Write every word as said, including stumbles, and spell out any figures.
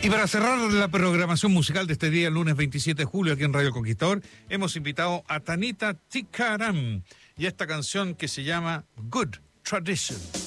Y para cerrar la programación musical de este día, lunes veintisiete de julio, aquí en Radio Conquistador, hemos invitado a Tanita Tikaram y esta canción que se llama Good Tradition.